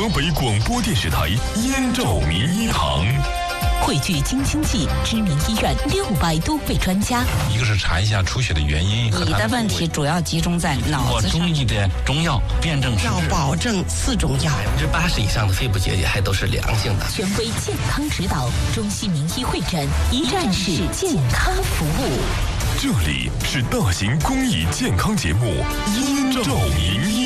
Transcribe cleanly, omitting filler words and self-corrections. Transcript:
河北广播电视台燕赵名医堂。 汇聚京津冀知名医院600多位专家， 一个是查一下出血的原因， 你的问题主要集中在脑子上。 中医的中药辨证施治， 要保证4种药 ，80%以上的肺部结节还都是良性的。 权威健康指导，中西名医会诊，一站式健康服务。 这里是大型公益健康节目《燕赵名医